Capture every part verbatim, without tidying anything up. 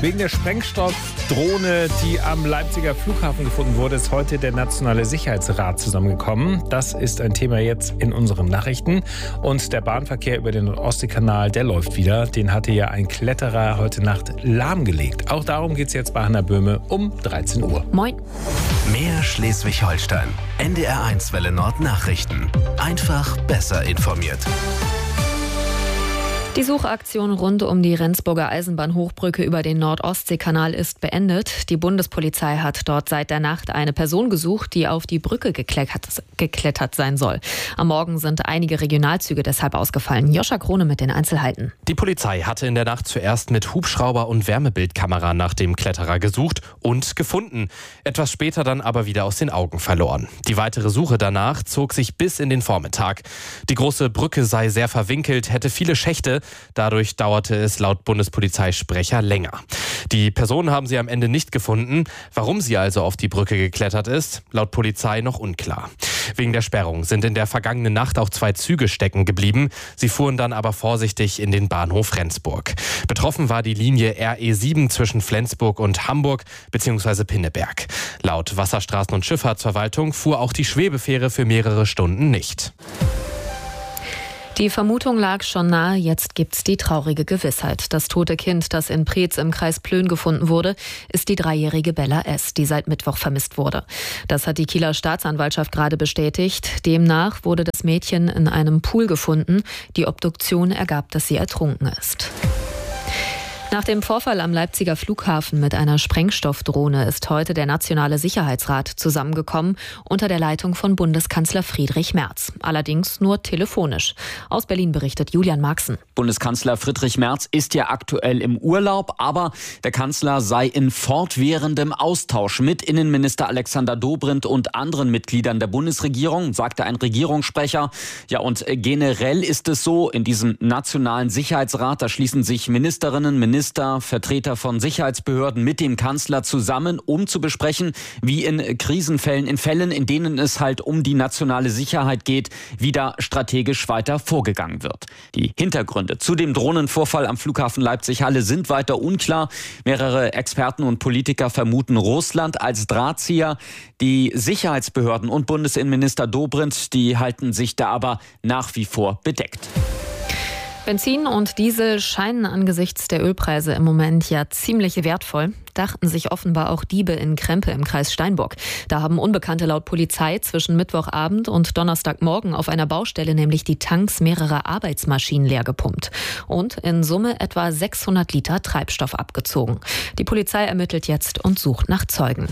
Wegen der Sprengstoffdrohne, die am Leipziger Flughafen gefunden wurde, ist heute der Nationale Sicherheitsrat zusammengekommen. Das ist ein Thema jetzt in unseren Nachrichten. Und der Bahnverkehr über den Ostseekanal, der läuft wieder. Den hatte ja ein Kletterer heute Nacht lahmgelegt. Auch darum geht es jetzt bei Hannah Böhme um dreizehn Uhr. Moin. Mehr Schleswig-Holstein. N D R eins Welle Nord Nachrichten. Einfach besser informiert. Die Suchaktion rund um die Rendsburger Eisenbahnhochbrücke über den Nord-Ostsee-Kanal ist beendet. Die Bundespolizei hat dort seit der Nacht eine Person gesucht, die auf die Brücke geklettert, geklettert sein soll. Am Morgen sind einige Regionalzüge deshalb ausgefallen. Joscha Krone mit den Einzelheiten. Die Polizei hatte in der Nacht zuerst mit Hubschrauber und Wärmebildkamera nach dem Kletterer gesucht und gefunden. Etwas später dann aber wieder aus den Augen verloren. Die weitere Suche danach zog sich bis in den Vormittag. Die große Brücke sei sehr verwinkelt, hätte viele Schächte. Dadurch dauerte es laut Bundespolizeisprecher länger. Die Person haben sie am Ende nicht gefunden. Warum sie also auf die Brücke geklettert ist, laut Polizei noch unklar. Wegen der Sperrung sind in der vergangenen Nacht auch zwei Züge stecken geblieben. Sie fuhren dann aber vorsichtig in den Bahnhof Rendsburg. Betroffen war die Linie R E sieben zwischen Flensburg und Hamburg bzw. Pinneberg. Laut Wasserstraßen- und Schifffahrtsverwaltung fuhr auch die Schwebefähre für mehrere Stunden nicht. Die Vermutung lag schon nahe, jetzt gibt's die traurige Gewissheit. Das tote Kind, das in Preetz im Kreis Plön gefunden wurde, ist die dreijährige Bella S., die seit Mittwoch vermisst wurde. Das hat die Kieler Staatsanwaltschaft gerade bestätigt. Demnach wurde das Mädchen in einem Pool gefunden. Die Obduktion ergab, dass sie ertrunken ist. Nach dem Vorfall am Leipziger Flughafen mit einer Sprengstoffdrohne ist heute der Nationale Sicherheitsrat zusammengekommen unter der Leitung von Bundeskanzler Friedrich Merz. Allerdings nur telefonisch. Aus Berlin berichtet Julian Marxen. Bundeskanzler Friedrich Merz ist ja aktuell im Urlaub, aber der Kanzler sei in fortwährendem Austausch mit Innenminister Alexander Dobrindt und anderen Mitgliedern der Bundesregierung, sagte ein Regierungssprecher. Ja, und generell ist es so, in diesem Nationalen Sicherheitsrat, da schließen sich Ministerinnen, Minister, Vertreter von Sicherheitsbehörden mit dem Kanzler zusammen, um zu besprechen, wie in Krisenfällen, in Fällen, in denen es halt um die nationale Sicherheit geht, wie da strategisch weiter vorgegangen wird. Die Hintergründe zu dem Drohnenvorfall am Flughafen Leipzig-Halle sind weiter unklar. Mehrere Experten und Politiker vermuten Russland als Drahtzieher. Die Sicherheitsbehörden und Bundesinnenminister Dobrindt, die halten sich da aber nach wie vor bedeckt. Benzin und Diesel scheinen angesichts der Ölpreise im Moment ja ziemlich wertvoll. Dachten sich offenbar auch Diebe in Krempe im Kreis Steinburg. Da haben Unbekannte laut Polizei zwischen Mittwochabend und Donnerstagmorgen auf einer Baustelle nämlich die Tanks mehrerer Arbeitsmaschinen leer gepumpt und in Summe etwa sechshundert Liter Treibstoff abgezogen. Die Polizei ermittelt jetzt und sucht nach Zeugen.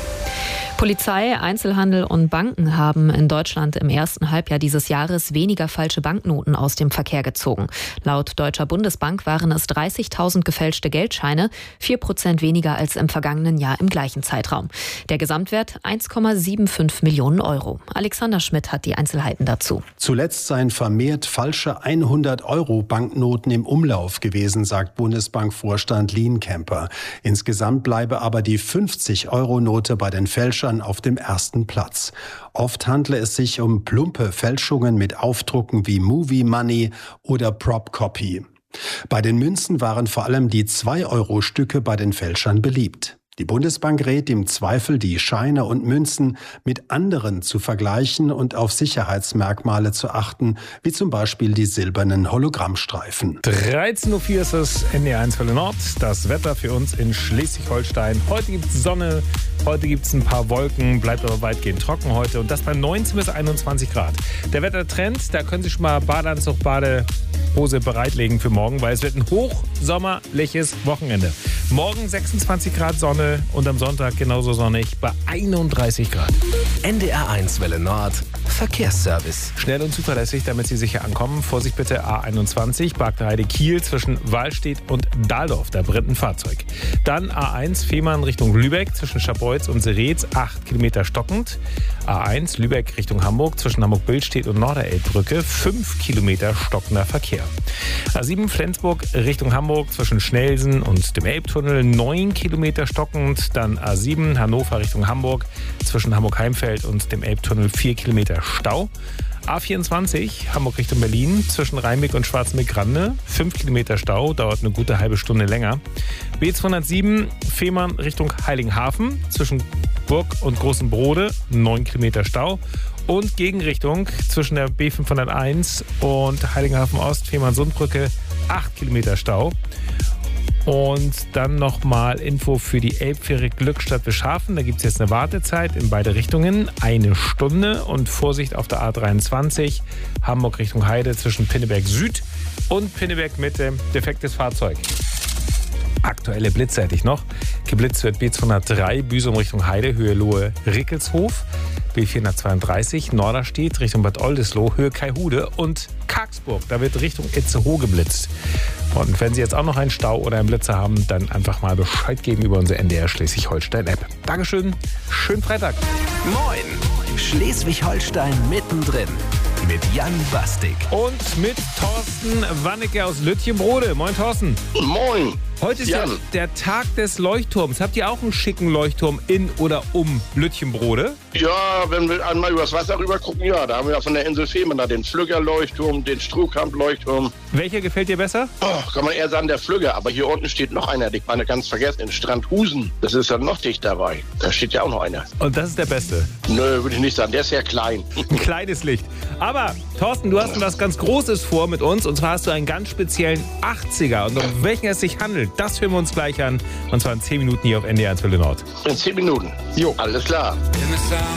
Polizei, Einzelhandel und Banken haben in Deutschland im ersten Halbjahr dieses Jahres weniger falsche Banknoten aus dem Verkehr gezogen. Laut Deutscher Bundesbank waren es dreißigtausend gefälschte Geldscheine, vier Prozent weniger als im vergangenen Jahr im gleichen Zeitraum. Der Gesamtwert eins Komma fünfundsiebzig Millionen Euro. Alexander Schmidt hat die Einzelheiten dazu. Zuletzt seien vermehrt falsche hundert-Euro-Banknoten im Umlauf gewesen, sagt Bundesbankvorstand Lienkemper. Insgesamt bleibe aber die fünfzig-Euro-Note bei den Fälschern auf dem ersten Platz. Oft handle es sich um plumpe Fälschungen mit Aufdrucken wie Movie Money oder Prop Copy. Bei den Münzen waren vor allem die zwei-Euro-Stücke bei den Fälschern beliebt. Die Bundesbank rät im Zweifel, die Scheine und Münzen mit anderen zu vergleichen und auf Sicherheitsmerkmale zu achten, wie zum Beispiel die silbernen Hologrammstreifen. dreizehn Uhr vier ist es, N D R eins Welle Nord. Das Wetter für uns in Schleswig-Holstein. Heute gibt es Sonne, heute gibt es ein paar Wolken, bleibt aber weitgehend trocken heute. Und das bei neunzehn bis einundzwanzig Grad. Der Wettertrend, da können Sie schon mal Badeanzug, Badehose bereitlegen für morgen, weil es wird ein hochsommerliches Wochenende. Morgen sechsundzwanzig Grad Sonne und am Sonntag genauso sonnig bei einunddreißig Grad. N D R eins Welle Nord Verkehrsservice. Schnell und zuverlässig, damit Sie sicher ankommen. Vorsicht bitte A einundzwanzig, Bargteheide Kiel zwischen Wahlstedt und Dahldorf, da brennt ein Fahrzeug. Dann A eins Fehmarn Richtung Lübeck zwischen Scharbeutz und Seretz, acht Kilometer stockend. A eins Lübeck Richtung Hamburg zwischen Hamburg-Billstedt und Norderelbbrücke, fünf Kilometer stockender Verkehr. A sieben Flensburg Richtung Hamburg zwischen Schnelsen und dem Elbtunnel, neun Kilometer stockend. Dann A sieben Hannover Richtung Hamburg zwischen Hamburg-Heimfeld und dem Elbtunnel, vier Kilometer Stau. A vierundzwanzig, Hamburg Richtung Berlin, zwischen Rheinbeck und Schwarzenbeck-Grande. fünf Kilometer Stau, dauert eine gute halbe Stunde länger. B zweihundertsieben, Fehmarn Richtung Heiligenhafen, zwischen Burg und Großen Brode, neun Kilometer Stau. Und Gegenrichtung zwischen der B fünfhunderteins und Heiligenhafen Ost, Fehmarn-Sundbrücke, acht Kilometer Stau. Und dann nochmal Info für die Elbfähre Glückstadt-Bischhafen. Da gibt es jetzt eine Wartezeit in beide Richtungen, eine Stunde. Und Vorsicht auf der A dreiundzwanzig, Hamburg Richtung Heide zwischen Pinneberg Süd und Pinneberg Mitte, defektes Fahrzeug. Aktuelle Blitze hätte ich noch. Geblitzt wird B zweihundertdrei, Büsum Richtung Heide, Höhe Lohe Rickelshof. B vierhundertzweiunddreißig, Norderstedt Richtung Bad Oldesloe, Höhe Kaihude und Karksburg. Da wird Richtung Itzehoe geblitzt. Und wenn Sie jetzt auch noch einen Stau oder einen Blitzer haben, dann einfach mal Bescheid geben über unsere N D R Schleswig-Holstein-App. Dankeschön, schönen Freitag. Moin, Schleswig-Holstein mittendrin. Mit Jan Bastik. Und mit Thorsten Wannecke aus Lütjenbrode. Moin Thorsten. Moin. Heute ist ja der Tag des Leuchtturms. Habt ihr auch einen schicken Leuchtturm in oder um Lütjenbrode? Ja, wenn wir einmal übers Wasser rüber gucken, ja, da haben wir ja von der Insel Fehmarn da den Flügger-Leuchtturm, den Strohkamp-Leuchtturm. Welcher gefällt dir besser? Oh, kann man eher sagen, der Flügger. Aber hier unten steht noch einer, den meine ganz vergessen, in Strandhusen. Das ist ja noch dicht dabei. Da steht ja auch noch einer. Und das ist der Beste? Nö, würde ich nicht sagen. Der ist sehr klein. Ein kleines Licht. Aber Thorsten, du hast was ganz Großes vor mit uns. Und zwar hast du einen ganz speziellen achtziger. Und um welchen es sich handelt, das hören wir uns gleich an. Und zwar in zehn Minuten hier auf N D R eins Welle Nord. In zehn Minuten? Jo. Alles klar.